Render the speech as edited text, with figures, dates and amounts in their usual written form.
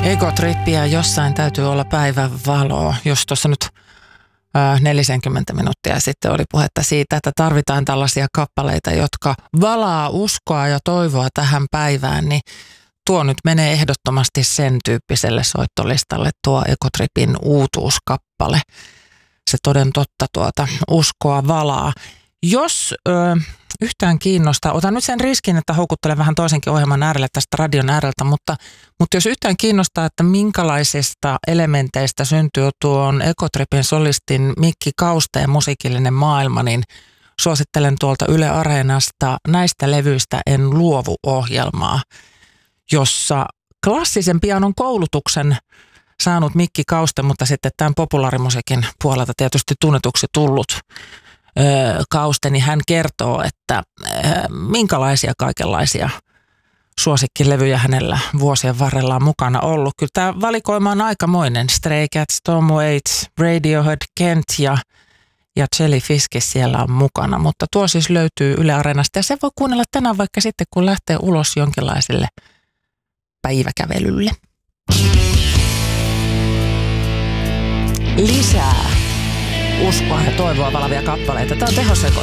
Ekotrippiä jossain täytyy olla päivän valoa. Jos tuossa nyt 40 minuuttia sitten oli puhetta siitä, että tarvitaan tällaisia kappaleita, jotka valaa uskoa ja toivoa tähän päivään, niin tuo nyt menee ehdottomasti sen tyyppiselle soittolistalle tuo Ekotripin uutuuskappale. Se toden totta uskoa valaa. Jos yhtään kiinnostaa, otan nyt sen riskin, että houkuttelen vähän toisenkin ohjelman äärelle tästä radion ääreltä, mutta jos yhtään kiinnostaa, että minkälaisista elementeistä syntyy tuon Ekotripin solistin Mikki Kausteen musiikillinen maailma, niin suosittelen tuolta Yle Areenasta Näistä levyistä en luovu -ohjelmaa, jossa klassisen pianon koulutuksen saanut Mikki Kauste, mutta sitten tämän populaarimusiikin puolelta tietysti tunnetuksi tullut Kauste, niin hän kertoo, että minkälaisia kaikenlaisia suosikkilevyjä hänellä vuosien varrella on mukana ollut. Kyllä tämä valikoima on aikamoinen. Stray Cats, Tom Waits, Radiohead, Kent ja Jellyfish siellä on mukana. Mutta tuo siis löytyy Yle Areenasta ja se voi kuunnella tänään vaikka sitten, kun lähtee ulos jonkinlaiselle päiväkävelylle. Lisää uskoa ja toivoa valavia kappaleita. Tämä on Tehoseko.